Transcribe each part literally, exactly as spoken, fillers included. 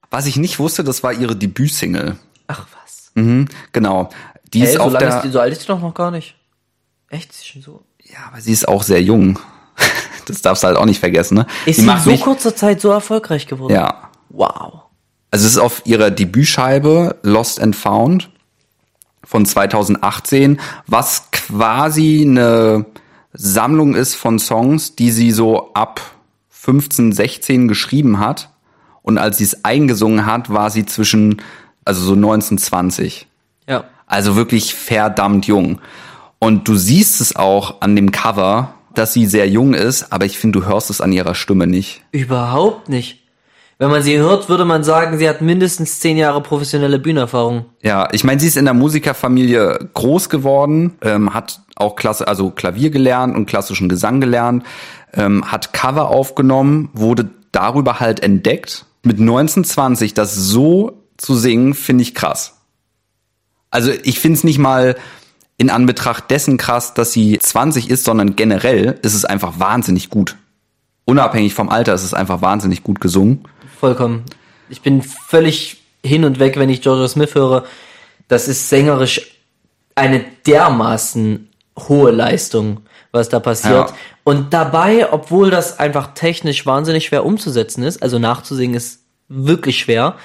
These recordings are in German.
Was ich nicht wusste, das war ihre Debütsingle. Ach was. Mhm, genau. Die Hey, ist so, auf lange der... ist die, so alt ist die doch noch gar nicht. Echt? Ist schon so... Ja, aber sie ist auch sehr jung. Das darfst du halt auch nicht vergessen, ne? Ist sie sie in macht so nicht, kurzer Zeit so erfolgreich geworden? Ja. Wow. Also es ist auf ihrer Debütscheibe Lost and Found von zweitausendachtzehn, was quasi eine Sammlung ist von Songs, die sie so ab fünfzehn, sechzehn geschrieben hat. Und als sie es eingesungen hat, war sie zwischen, also so neunzehn, zwanzig. Ja. Also wirklich verdammt jung. Und du siehst es auch an dem Cover, dass sie sehr jung ist, aber ich finde, du hörst es an ihrer Stimme nicht. Überhaupt nicht. Wenn man sie hört, würde man sagen, sie hat mindestens zehn Jahre professionelle Bühnenerfahrung. Ja, ich meine, sie ist in der Musikerfamilie groß geworden, ähm, hat auch Klasse, also Klavier gelernt und klassischen Gesang gelernt, ähm, hat Cover aufgenommen, wurde darüber halt entdeckt. Mit neunzehn, zwanzig das so zu singen, finde ich krass. Also ich finde es nicht mal in Anbetracht dessen krass, dass sie zwanzig ist, sondern generell ist es einfach wahnsinnig gut. Unabhängig vom Alter ist es einfach wahnsinnig gut gesungen. Vollkommen. Ich bin völlig hin und weg, wenn ich Georgia Smith höre. Das ist sängerisch eine dermaßen hohe Leistung, was da passiert. Ja. Und dabei, obwohl das einfach technisch wahnsinnig schwer umzusetzen ist, also nachzusingen ist wirklich schwer,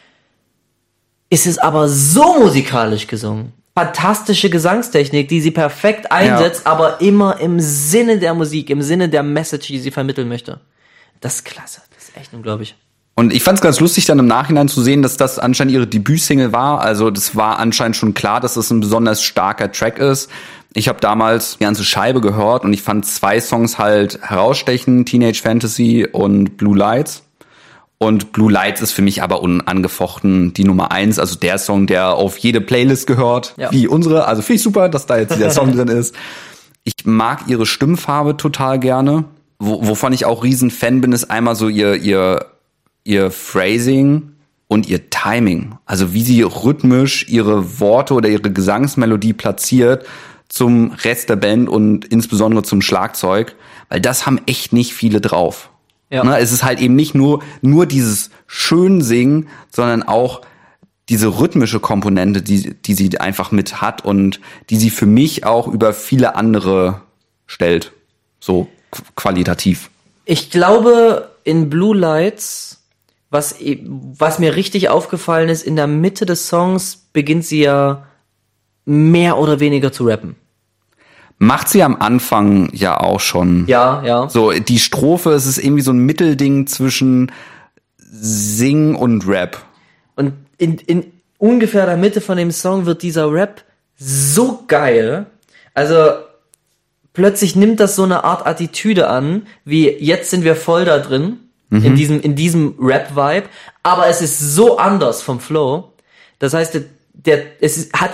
ist es aber so musikalisch gesungen. Fantastische Gesangstechnik, die sie perfekt einsetzt, ja. aber immer im Sinne der Musik, im Sinne der Message, die sie vermitteln möchte. Das ist klasse, das ist echt unglaublich. Und ich fand es ganz lustig, dann im Nachhinein zu sehen, dass das anscheinend ihre Debütsingle war. Also das war anscheinend schon klar, dass das ein besonders starker Track ist. Ich habe damals die ganze Scheibe gehört und ich fand zwei Songs halt herausstechen, Teenage Fantasy und Blue Lights. Und Blue Lights ist für mich aber unangefochten die Nummer eins, also der Song, der auf jede Playlist gehört, ja. wie unsere. Also finde ich super, dass da jetzt dieser Song drin ist. Ich mag ihre Stimmfarbe total gerne. Wo, wovon ich auch riesen Fan bin, ist einmal so ihr ihr ihr Phrasing und ihr Timing. Also wie sie rhythmisch ihre Worte oder ihre Gesangsmelodie platziert zum Rest der Band und insbesondere zum Schlagzeug, weil das haben echt nicht viele drauf. Ja. Ne, es ist halt eben nicht nur nur dieses schön Singen, sondern auch diese rhythmische Komponente, die die sie einfach mit hat und die sie für mich auch über viele andere stellt, so qualitativ. Ich glaube, in Blue Lights, was was mir richtig aufgefallen ist, in der Mitte des Songs beginnt sie ja mehr oder weniger zu rappen. Macht sie am Anfang ja auch schon. Ja, ja. So, die Strophe, es ist irgendwie so ein Mittelding zwischen Sing und Rap. Und in, in ungefähr der Mitte von dem Song wird dieser Rap so geil. Also, plötzlich nimmt das so eine Art Attitüde an, wie jetzt sind wir voll da drin, mhm. in diesem, in diesem Rap-Vibe. Aber es ist so anders vom Flow. Das heißt, der, es ist, hat